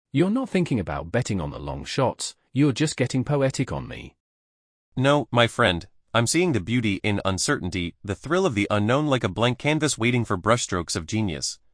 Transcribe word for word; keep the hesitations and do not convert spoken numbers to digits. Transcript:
You're not thinking about betting on the long shots, you're just getting poetic on me. No, my friend, I'm seeing the beauty in uncertainty, the thrill of the unknown like a blank canvas waiting for brushstrokes of genius.